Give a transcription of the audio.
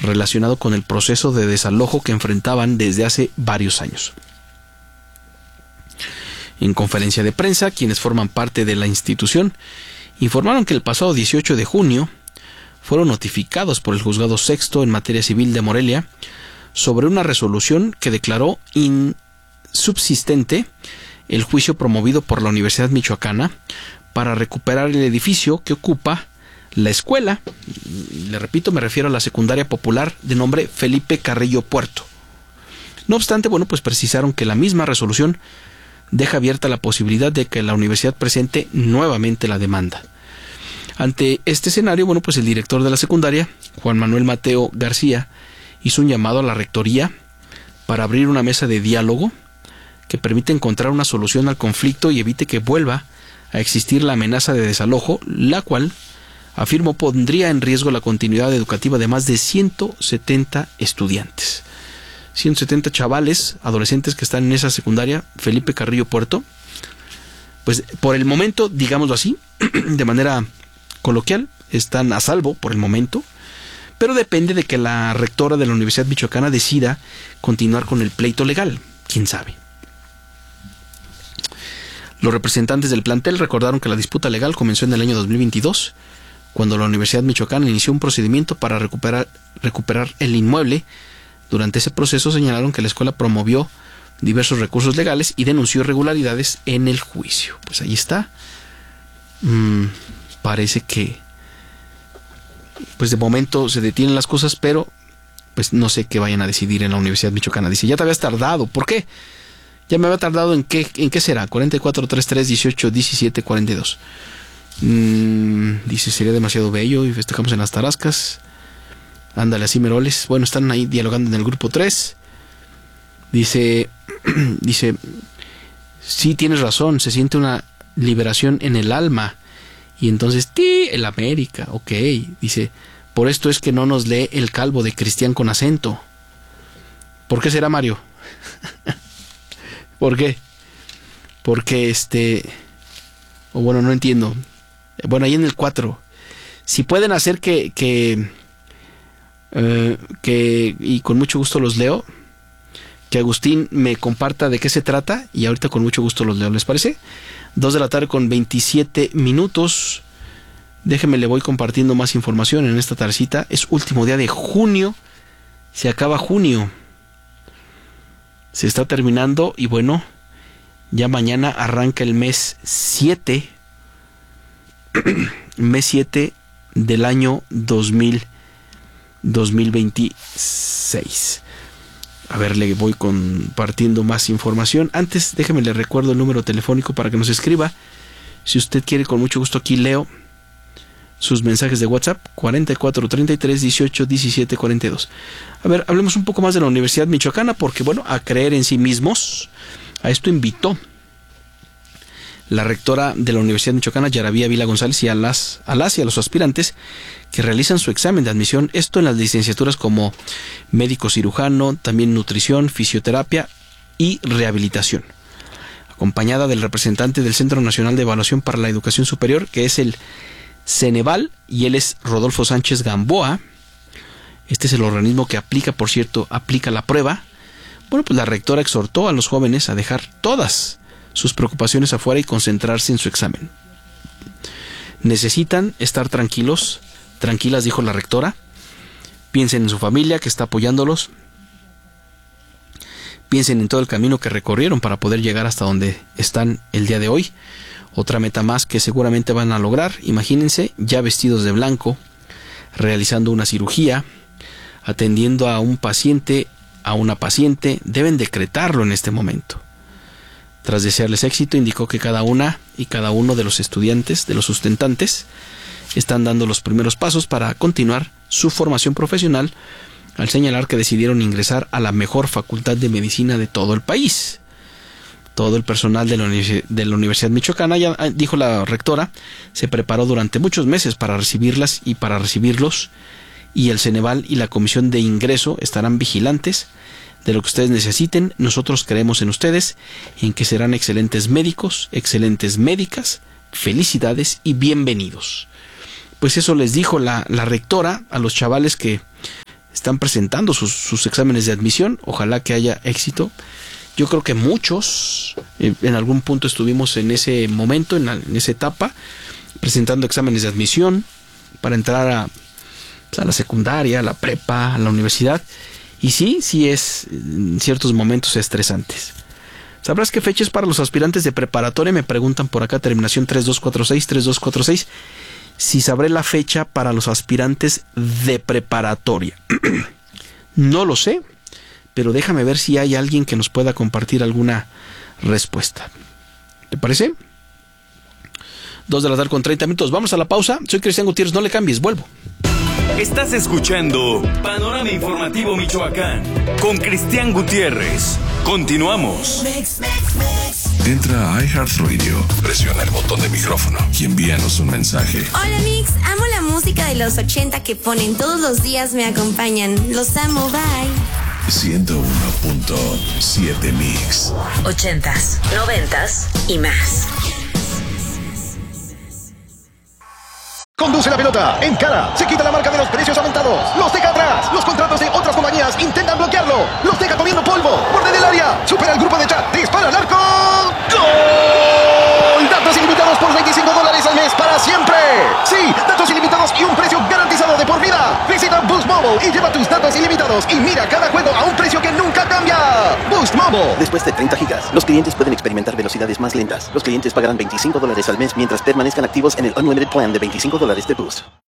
relacionado con el proceso de desalojo que enfrentaban desde hace varios años. En conferencia de prensa, quienes forman parte de la institución informaron que el pasado 18 de junio fueron notificados por el Juzgado Sexto en materia civil de Morelia sobre una resolución que declaró insubsistente el juicio promovido por la Universidad Michoacana para recuperar el edificio que ocupa la escuela. Le repito, me refiero a la secundaria popular de nombre Felipe Carrillo Puerto. No obstante, pues precisaron que la misma resolución deja abierta la posibilidad de que la universidad presente nuevamente la demanda. Ante este escenario, pues el director de la secundaria, Juan Manuel Mateo García, hizo un llamado a la rectoría para abrir una mesa de diálogo que permite encontrar una solución al conflicto y evite que vuelva a existir la amenaza de desalojo, la cual, afirmó, pondría en riesgo la continuidad educativa de más de 170 estudiantes. 170 chavales, adolescentes que están en esa secundaria, Felipe Carrillo Puerto. Pues por el momento, digámoslo así, de manera coloquial, están a salvo por el momento, pero depende de que la rectora de la Universidad Michoacana decida continuar con el pleito legal. ¿Quién sabe? Los representantes del plantel recordaron que la disputa legal comenzó en el año 2022, cuando la Universidad Michoacana inició un procedimiento para recuperar el inmueble. Durante ese proceso señalaron que la escuela promovió diversos recursos legales y denunció irregularidades en el juicio. Pues ahí está. Parece que pues de momento se detienen las cosas, pero pues no sé qué vayan a decidir en la Universidad Michoacana. Dice, ya te habías tardado. ¿Por qué? Ya me había tardado en qué será. 44, 33, 18, 17, 42. Dice, sería demasiado bello y festejamos en las Tarascas. Ándale, así meroles. Bueno, están ahí dialogando en el grupo 3. Dice, sí, tienes razón, se siente una liberación en el alma. Y entonces, el América, ok. Dice, por esto es que no nos lee el calvo de Cristian con acento. ¿Por qué será, Mario? ¿Por qué? Porque no entiendo. Bueno, ahí en el 4. Si pueden hacer que y con mucho gusto los leo, que Agustín me comparta de qué se trata y ahorita con mucho gusto los leo, ¿les parece? 2:27 p.m. Déjenme, le voy compartiendo más información en esta tardecita. Es último día de junio, se acaba junio, se está terminando y ya mañana arranca el mes 7 mes 7 del año 2026. A ver, le voy compartiendo más información. Antes, déjeme le recuerdo el número telefónico para que nos escriba. Si usted quiere, con mucho gusto aquí leo sus mensajes de WhatsApp. 44 33 18 17 42. A ver, hablemos un poco más de la Universidad Michoacana, porque a creer en sí mismos, a esto invitó la rectora de la Universidad Michoacana, Yaravía Vila González, y a los aspirantes que realizan su examen de admisión, esto en las licenciaturas como médico cirujano, también nutrición, fisioterapia y rehabilitación, acompañada del representante del Centro Nacional de Evaluación para la Educación Superior, que es el Ceneval, y él es Rodolfo Sánchez Gamboa. Este es el organismo que aplica la prueba. Pues la rectora exhortó a los jóvenes a dejar todas sus preocupaciones afuera y concentrarse en su examen. Necesitan estar tranquilas, dijo la rectora. Piensen en su familia que está apoyándolos. Piensen en todo el camino que recorrieron para poder llegar hasta donde están el día de hoy. Otra meta más que seguramente van a lograr. Imagínense, ya vestidos de blanco, realizando una cirugía, atendiendo a un paciente, a una paciente. Deben decretarlo en este momento. Tras desearles éxito, indicó que cada una y cada uno de los estudiantes, de los sustentantes, están dando los primeros pasos para continuar su formación profesional, al señalar que decidieron ingresar a la mejor facultad de medicina de todo el país. Todo el personal de la Universidad Michoacana, ya dijo la rectora, se preparó durante muchos meses para recibirlas y para recibirlos, y el Ceneval y la Comisión de Ingreso estarán vigilantes de lo que ustedes necesiten. Nosotros creemos en ustedes, en que serán excelentes médicos, excelentes médicas. Felicidades y bienvenidos. Pues eso les dijo la rectora a los chavales que están presentando sus exámenes de admisión. Ojalá que haya éxito. Yo creo que muchos en algún punto estuvimos en ese momento, en esa etapa, presentando exámenes de admisión para entrar a la secundaria, a la prepa, a la universidad. Y sí es en ciertos momentos estresantes. ¿Sabrás qué fecha es para los aspirantes de preparatoria? Me preguntan por acá, terminación 3246. Si sabré la fecha para los aspirantes de preparatoria. No lo sé, pero déjame ver si hay alguien que nos pueda compartir alguna respuesta. ¿Te parece? 2:30 p.m. Vamos a la pausa. Soy Cristian Gutiérrez, no le cambies, vuelvo. Estás escuchando Panorama Informativo Michoacán con Cristian Gutiérrez. Continuamos. Entra a iHeartRadio, presiona el botón de micrófono y envíanos un mensaje. Hola Mix, amo la música de los 80 que ponen todos los días, me acompañan. Los amo, bye. 101.7 Mix. 80s, 90s y más. Conduce la pelota, encara, se quita la marca de los precios aumentados, los deja atrás, los contratos de otras compañías intentan bloquearlo, los deja comiendo polvo, borde del área, supera el grupo de chat, dispara al arco, ¡gol! Datos ilimitados por $25 al mes para siempre. Sí, datos ilimitados y un precio garantizado de por vida. Visita Boost Mobile y lleva tus datos ilimitados y mira cada juego a un precio que nunca cambia. Boost Mobile. Después de 30 gigas, los clientes pueden experimentar velocidades más lentas. Los clientes pagarán $25 al mes mientras permanezcan activos en el Unlimited Plan de $25 de Boost.